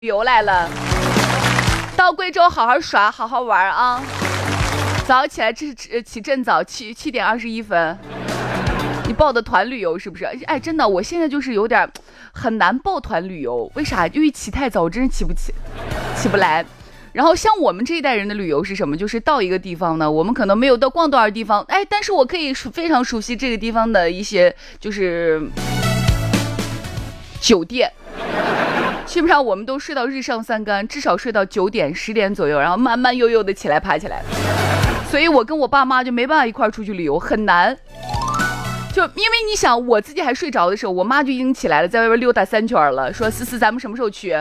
旅游来了，到贵州好好耍，好好玩啊！早上起来起真早，7点21分。你报的团旅游是不是？哎，真的，我现在就是有点很难报团旅游，为啥？因为起太早，我真是起不来。然后像我们这一代人的旅游是什么？就是到一个地方呢，我们可能没有到逛多少地方，哎，但是我可以非常熟悉这个地方的一些就是酒店。基本上我们都睡到日上三竿，至少睡到9点10点左右，然后慢慢悠悠的起来爬起来。所以我跟我爸妈就没办法一块出去旅游，很难。就因为你想，我自己还睡着的时候，我妈就已经起来了，在外边溜达3圈了，说思思咱们什么时候去？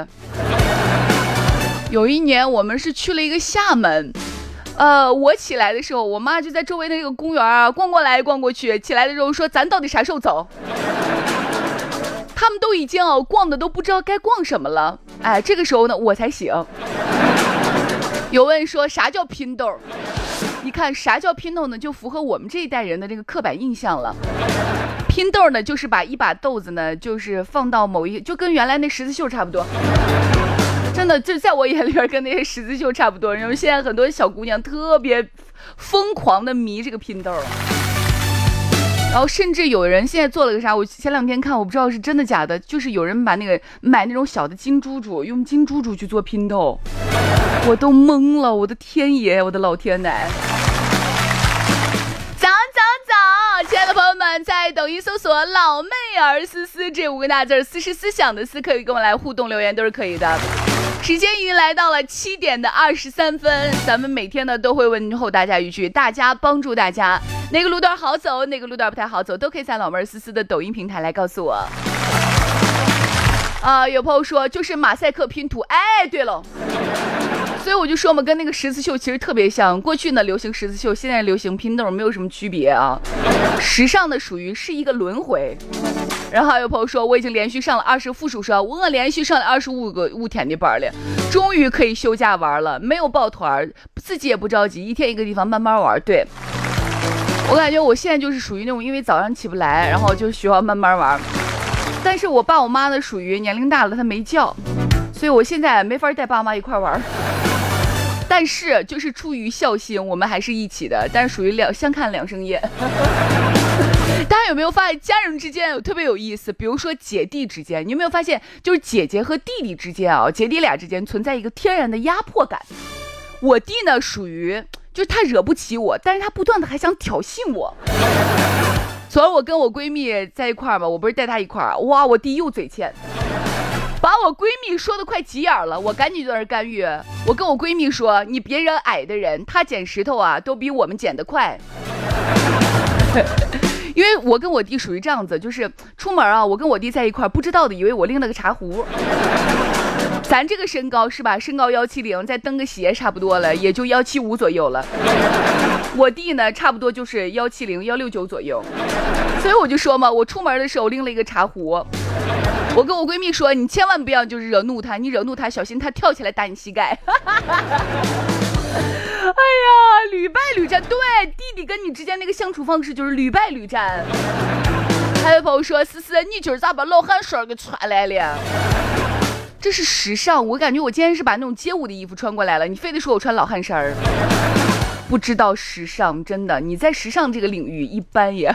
有一年我们是去了一个厦门，我起来的时候，我妈就在周围的那个公园啊逛过来逛过去，起来的时候说咱到底啥时候走？他们都已经逛的都不知道该逛什么了，哎，这个时候呢我才醒。有问说啥叫拼豆？你看啥叫拼豆呢？就符合我们这一代人的这个刻板印象了。拼豆呢，就是把一把豆子呢，就是放到某一，就跟原来那十字绣差不多。真的，就在我眼里边跟那些十字绣差不多。因为现在很多小姑娘特别疯狂的迷这个拼豆了。然后甚至有人现在做了个啥，我前2天看，我不知道是真的假的，就是有人把那个买那种小的金珠珠，用金珠珠去做拼豆，我都懵了，我的天爷，我的老天奶！早，亲爱的朋友们，在抖音搜索老妹儿思思这5个大字，思是思想的思，可以跟我来互动留言都是可以的。时间已经来到了7点23分，咱们每天呢都会问候大家一句，大家帮助大家，哪个路段好走，哪个路段不太好走，都可以在老妹儿思思的抖音平台来告诉我。有朋友说就是马赛克拼图，哎，对了，所以我就说嘛，跟那个十字绣其实特别像。过去呢流行十字绣，现在流行拼豆，没有什么区别啊。时尚的属于是一个轮回。然后还有朋友说我已经连续上了附属说我连续上了25天的班了，终于可以休假玩了，没有抱团，自己也不着急，一天一个地方慢慢玩。对，我感觉我现在就是属于那种因为早上起不来，然后就需要慢慢玩。但是我爸我妈呢属于年龄大了，他没叫，所以我现在没法带爸妈一块玩。但是就是出于孝心，我们还是一起的，但是属于相看两生厌。大家有没有发现家人之间有特别有意思？比如说姐弟之间，你有没有发现就是姐姐和弟弟之间啊，姐弟俩之间存在一个天然的压迫感。我弟呢属于就是他惹不起我，但是他不断的还想挑衅我。昨儿我跟我闺蜜在一块儿嘛，我不是带她一块儿，哇，我弟又嘴欠，把我闺蜜说的快急眼了，我赶紧在那干预。我跟我闺蜜说，你别惹矮的人，他捡石头啊都比我们捡得快。因为我跟我弟属于这样子，就是出门啊，我跟我弟在一块儿，不知道的以为我拎了个茶壶。咱这个身高是吧？身高170，再蹬个鞋差不多了，也就175左右了。我弟呢，差不多就是170、169左右。所以我就说嘛，我出门的时候拎了一个茶壶。我跟我闺蜜说，你千万不要就是惹怒他，你惹怒他，小心他跳起来打你膝盖。哎呀，屡败屡战，对，弟弟跟你之间那个相处方式就是屡败屡战。还有朋友说，思思，你今儿咋把老汉衫给穿来了？这是时尚，我感觉我今天是把那种街舞的衣服穿过来了，你非得说我穿老汉衫儿，不知道时尚，真的，你在时尚这个领域一般也。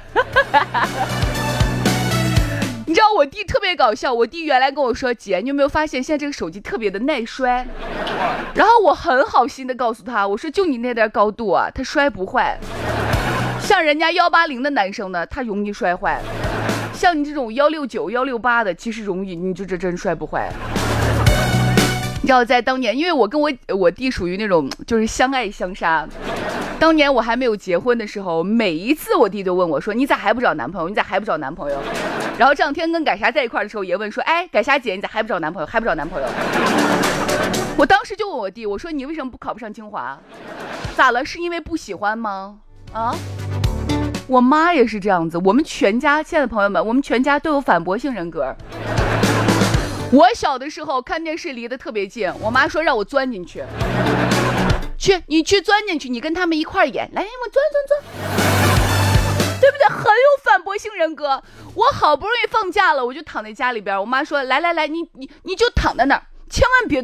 你知道我弟特别搞笑，我弟原来跟我说，姐，你有没有发现现在这个手机特别的耐摔？然后我很好心的告诉他，我说就你那点高度啊，它摔不坏。像人家180的男生呢，他容易摔坏。像你这种169、168的，其实容易，你就这真摔不坏。你知道在当年，因为我跟我弟属于那种就是相爱相杀。当年我还没有结婚的时候，每一次我弟都问我说，你咋还不找男朋友？你咋还不找男朋友？然后这两天跟改霞在一块的时候也问说，哎，改霞姐，你咋还不找男朋友？还不找男朋友？我当时就问我弟，我说你为什么不考不上清华？咋了？是因为不喜欢吗？啊？我妈也是这样子，我们全家，亲爱的朋友们，我们全家都有反驳性人格。我小的时候看电视离得特别近，我妈说让我钻进去，你去钻进去，你跟他们一块演，来，我钻，对不对？很有反驳性人格。我好不容易放假了，我就躺在家里边，我妈说来，你就躺在那儿， 千万别